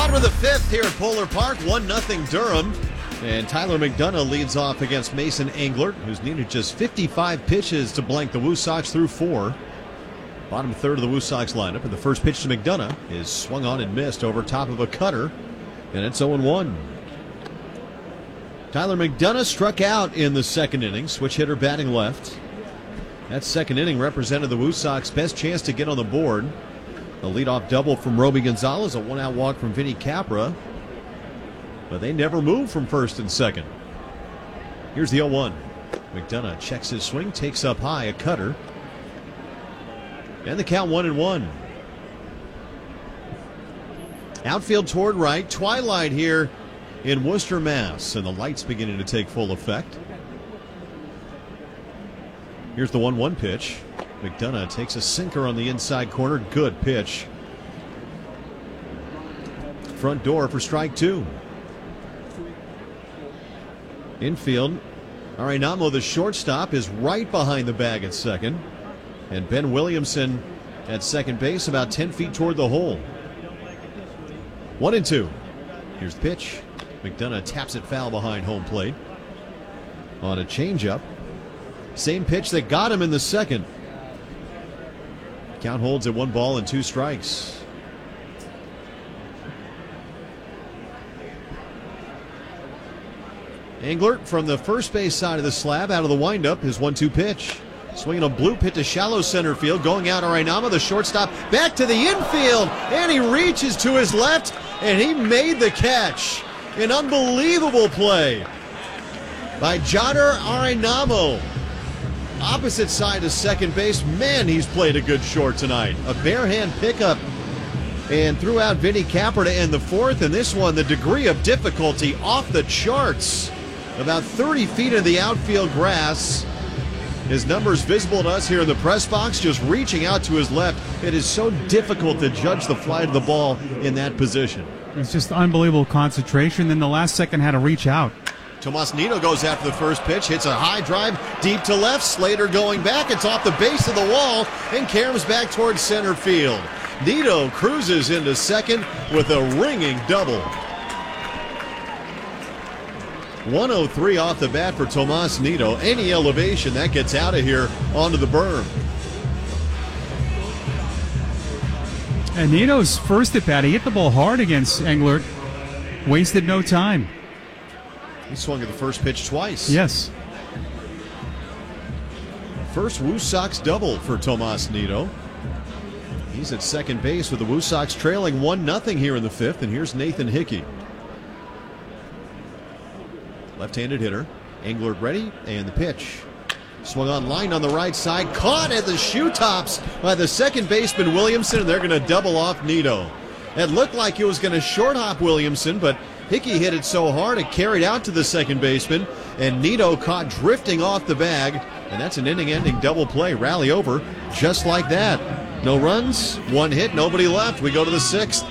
Bottom of the fifth here at Polar Park, 1-0 Durham. And Tyler McDonough leads off against Mason Englert, who's needed just 55 pitches to blank the Woo Sox through 4. Bottom third of the Woo Sox lineup, and the first pitch to McDonough is swung on and missed over top of a cutter, and it's 0-1. Tyler McDonough struck out in the second inning, switch hitter batting left. That second inning represented the Woo Sox best chance to get on the board. A leadoff double from Roby Gonzalez, a one-out walk from Vinny Capra. But they never moved from first and second. Here's the 0-1. McDonough checks his swing, takes up high, a cutter. And the count 1-1. Outfield toward right, twilight here in Worcester, Mass. And the lights beginning to take full effect. Here's the 1-1 pitch. McDonough takes a sinker on the inside corner. Good pitch. Front door for strike 2. Infield, Arenamo, the shortstop, is right behind the bag at second. And Ben Williamson at second base, about 10 feet toward the hole. 1-2. Here's the pitch. McDonough taps it foul behind home plate. On a changeup. Same pitch that got him in the second. Count holds at 1 ball and 2 strikes. Englert from the first base side of the slab out of the windup. His 1-2 pitch. Swinging a bloop hit to shallow center field. Going out Arenamo, the shortstop, back to the infield. And he reaches to his left, and he made the catch. An unbelievable play by Jodar Arenamo. Opposite side of second base. Man, he's played a good short tonight. A bare hand pickup and threw out Vinny Capra to end the fourth. And this one, the degree of difficulty off the charts. About 30 feet in the outfield grass. His numbers visible to us here in the press box, just reaching out to his left. It is so difficult to judge the flight of the ball in that position. It's just unbelievable concentration. Then the last second had to reach out. Tomas Nido goes after the first pitch, hits a high drive deep to left. Slater going back. It's off the base of the wall and caroms back towards center field. Nido cruises into second with a ringing double. 103 off the bat for Tomas Nido. Any elevation, that gets out of here onto the berm. And Nido's first at bat, he hit the ball hard against Englert. Wasted no time. He swung at the first pitch twice. Yes. First Woo Sox double for Tomas Nido. He's at second base with the Woo Sox trailing 1-0 here in the fifth. And here's Nathan Hickey. Left-handed hitter. Englert ready, and the pitch. Swung on line on the right side. Caught at the shoe tops by the second baseman Williamson, and they're going to double off Nido. It looked like he was going to short hop Williamson, but Hickey hit it so hard it carried out to the second baseman, and Nido caught drifting off the bag, and that's an inning-ending double play. Rally over just like that. No runs, 1 hit, nobody left. We go to the 6th.